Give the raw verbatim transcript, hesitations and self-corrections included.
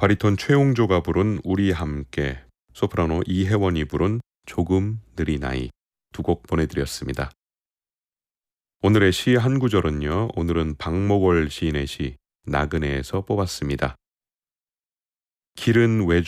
바리톤 최용조가 부른 우리 함께, 소프라노 이혜원이 부른 조금 느리나이 두 곡 보내드렸습니다. 오늘의 시 한 구절은요, 오늘은 박목월 시인의 시 나그네에서 뽑았습니다. 길은 외주